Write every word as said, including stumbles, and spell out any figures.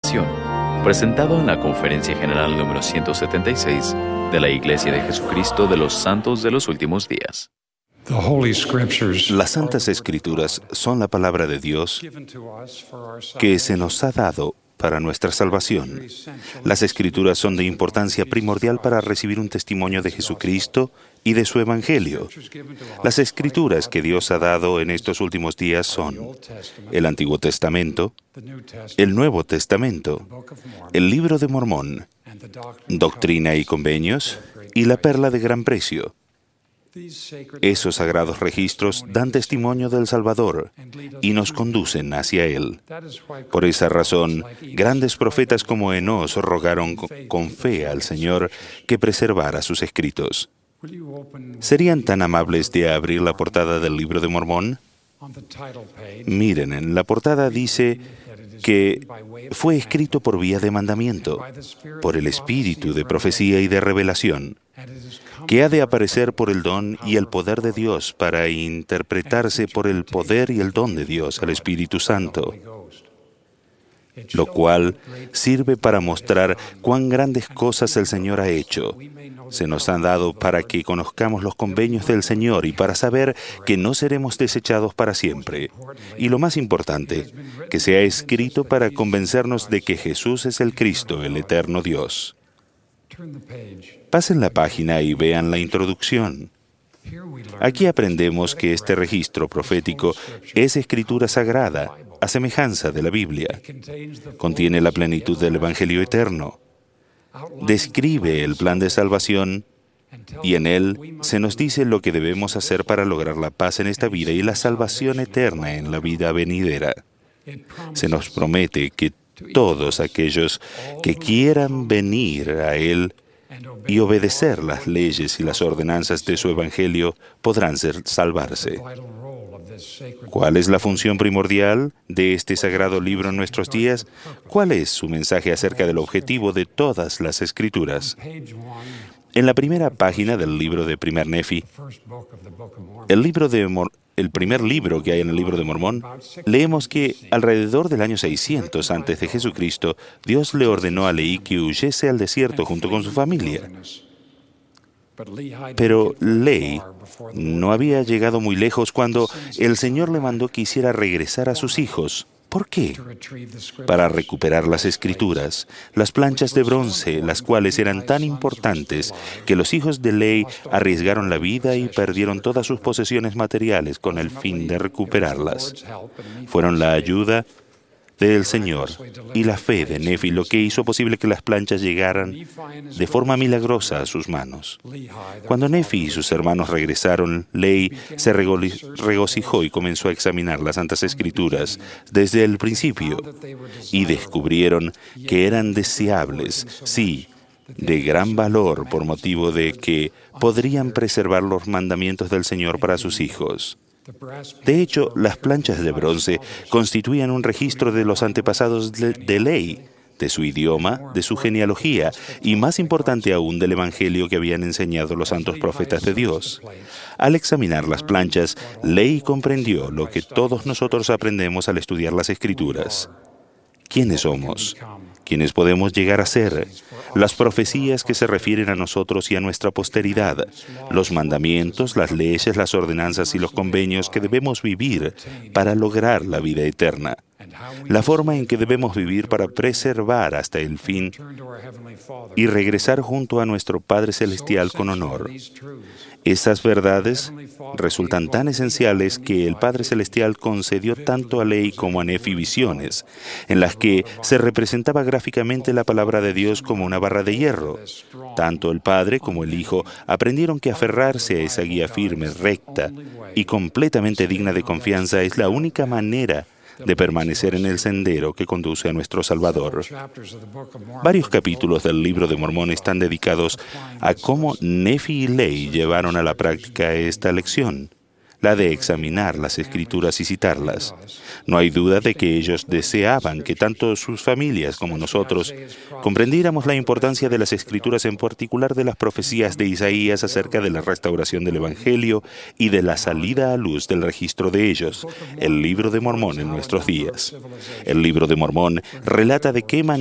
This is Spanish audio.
Salvación, presentado en la Conferencia General número ciento setenta y seis de la Iglesia de Jesucristo de los Santos de los Últimos Días. Las Santas Escrituras son la palabra de Dios que se nos ha dado para nuestra salvación. Las Escrituras son de importancia primordial para recibir un testimonio de Jesucristo y de su Evangelio. Las Escrituras que Dios ha dado en estos últimos días son el Antiguo Testamento, el Nuevo Testamento, el Libro de Mormón, Doctrina y Convenios y la Perla de Gran Precio. Esos sagrados registros dan testimonio del Salvador y nos conducen hacia Él. Por esa razón, grandes profetas como Enós rogaron con fe al Señor que preservara sus escritos. ¿Serían tan amables de abrir la portada del Libro de Mormón? Miren, en la portada dice que fue escrito por vía de mandamiento, por el espíritu de profecía y de revelación, que ha de aparecer por el don y el poder de Dios para interpretarse por el poder y el don de Dios al Espíritu Santo, lo cual sirve para mostrar cuán grandes cosas el Señor ha hecho. Se nos han dado para que conozcamos los convenios del Señor y para saber que no seremos desechados para siempre. Y lo más importante, que se ha escrito para convencernos de que Jesús es el Cristo, el eterno Dios. Pasen la página y vean la introducción. Aquí aprendemos que este registro profético es escritura sagrada, a semejanza de la Biblia. Contiene la plenitud del Evangelio eterno. Describe el plan de salvación y en él se nos dice lo que debemos hacer para lograr la paz en esta vida y la salvación eterna en la vida venidera. Se nos promete que todos aquellos que quieran venir a Él y obedecer las leyes y las ordenanzas de su Evangelio podrán ser salvarse. ¿Cuál es la función primordial de este sagrado libro en nuestros días? ¿Cuál es su mensaje acerca del objetivo de todas las Escrituras? En la primera página del libro de Primer Nefi, el, libro de Mor- el primer libro que hay en el libro de Mormón, leemos que alrededor del año seiscientos antes de Jesucristo, Dios le ordenó a Leí que huyese al desierto junto con su familia. Pero Leí no había llegado muy lejos cuando el Señor le mandó que hiciera regresar a sus hijos. ¿Por qué? Para recuperar las Escrituras, las planchas de bronce, las cuales eran tan importantes que los hijos de Leí arriesgaron la vida y perdieron todas sus posesiones materiales con el fin de recuperarlas. Fueron la ayuda del Señor y la fe de Nefi lo que hizo posible que las planchas llegaran de forma milagrosa a sus manos. Cuando Nefi y sus hermanos regresaron, Leí se regocijó y comenzó a examinar las Santas Escrituras desde el principio y descubrieron que eran deseables, sí, de gran valor por motivo de que podrían preservar los mandamientos del Señor para sus hijos. De hecho, las planchas de bronce constituían un registro de los antepasados de, de Leí, de su idioma, de su genealogía y, más importante aún, del Evangelio que habían enseñado los santos profetas de Dios. Al examinar las planchas, Leí comprendió lo que todos nosotros aprendemos al estudiar las Escrituras. ¿Quiénes somos? ¿Quiénes podemos llegar a ser? Las profecías que se refieren a nosotros y a nuestra posteridad, los mandamientos, las leyes, las ordenanzas y los convenios que debemos vivir para lograr la vida eterna, la forma en que debemos vivir para preservar hasta el fin y regresar junto a nuestro Padre Celestial con honor. Esas verdades resultan tan esenciales que el Padre Celestial concedió tanto a Leí como a Nefi visiones, en las que se representaba gráficamente la palabra de Dios como una barra de hierro. Tanto el Padre como el Hijo aprendieron que aferrarse a esa guía firme, recta y completamente digna de confianza es la única manera de permanecer en el sendero que conduce a nuestro Salvador. Varios capítulos del Libro de Mormón están dedicados a cómo Nefi y Leí llevaron a la práctica esta lección, la de examinar las Escrituras y citarlas. No hay duda de que ellos deseaban que tanto sus familias como nosotros comprendiéramos la importancia de las Escrituras, en particular de las profecías de Isaías acerca de la restauración del Evangelio y de la salida a luz del registro de ellos, el Libro de Mormón en nuestros días. El Libro de Mormón relata de qué manera